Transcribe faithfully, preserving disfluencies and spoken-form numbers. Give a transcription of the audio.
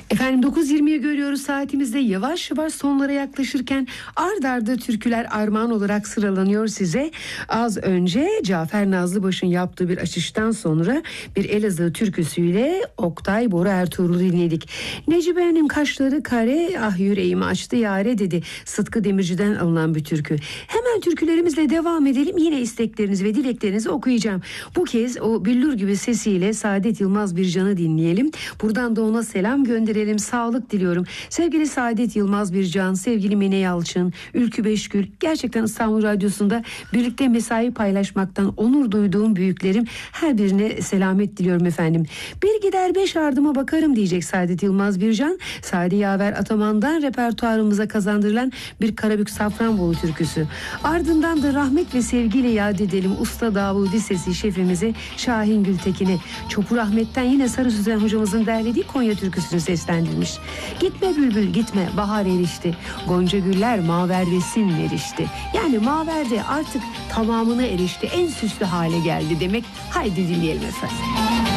Efendim dokuz yirmiye görüyoruz saatimizde, yavaş yavaş sonlara yaklaşırken ard arda türküler armağan olarak sıralanıyor size. Az önce Cafer Nazlıbaş'ın yaptığı bir açıştan sonra bir Elazığ türküsüyle Oktay Bora Ertuğrul'u dinledik. Necibe'nin kaşları kare, ah yüreğimi açtı yare dedi. Sıtkı Demirci'den alınan bir türkü. Hemen türkülerimizle devam edelim. Yine isteklerinizi ve dileklerinizi okuyacağım. Bu kez o billur gibi sesiyle Saadet Yılmaz Bircan'ı dinleyelim. Buradan da ona selam gönderelim. Sağlık diliyorum. Sevgili Saadet Yılmaz Bircan, sevgili Mine Yalçın, Ülkü Beşgül, gerçekten İstanbul Radyosu'nda birlikte mesai paylaşmaktan onur duyduğum büyüklerim, her birine selamet diliyorum efendim. Bir gider beş ardıma bakarım diyecek Saadet Yılmaz Bircan. Sadi Yaver Ataman'dan repertuarımıza kazandırılan bir Karabük Safranbolu türküsü. Ardından da rahmet ve sevgiyle yad edelim Usta Davudi Sesi şefimizi Şahin Gültekin'i. Çopur Ahmet'ten yine Sarı Süzen hocamızın derlediği Konya türküsünü seslendirmiş. Gitme bülbül gitme, bahar erişti. Gonca güller maverdesin erişti. Yani maverde artık tamamına erişti. En süslü hale geldi demek. Haydi dinleyelim efendim.